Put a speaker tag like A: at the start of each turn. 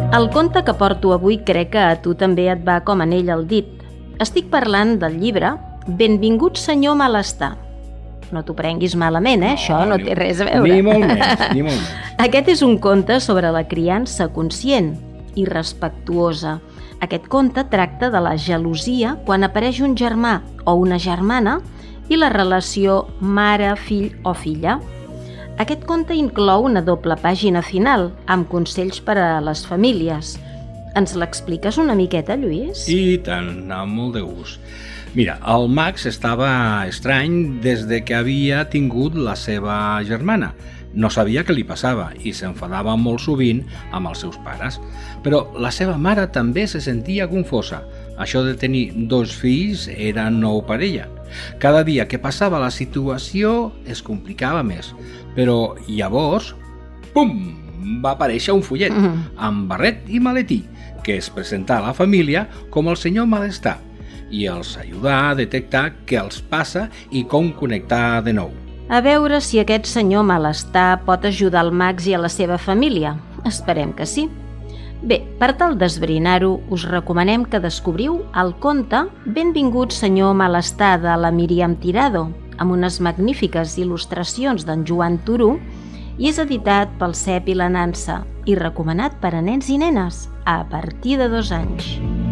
A: El conte que porto avui crec que a tu també et va com anell al dit. Estic parlant del llibre Benvingut senyor malestar. No t'ho prenguis malament, això no té res a veure.
B: Ni molt menys, ni molt menys.
A: Aquest és un conte sobre la criança conscient i respectuosa. Aquest conte tracta de la gelosia quan apareix un germà o una germana i la relació mare-fill o filla. Aquest conte inclou una doble pàgina final amb consells per a les famílies. Ens l'expliques una miqueta, Lluís?
B: I tant, amb molt de gust. Mira, el Max estava estrany des de que havia tingut la seva germana. No sabia què li passava i s'enfadava molt sovint amb els seus pares. Però la seva mare també se sentia confosa. Això de tenir dos fills era nou per ella. Cada dia que passava la situació es complicava més. Però llavors, pum, va aparèixer un fullet amb barret i maletí que es presentà a la família com el senyor malestar i els ajudà a detectar què els passa i com connectar de nou.
A: A veure si aquest senyor malestar pot ajudar el Max i a la seva família. Esperem que sí. Bé, per tal d'esbrinar-ho, us recomanem que descobriu el conte Benvingut senyor malestar de la Míriam Tirado, amb unes magnífiques il·lustracions d'en Joan Turú, i és editat pel Cep i la Nansa i recomanat per a nens i nenes a partir de 2 anys.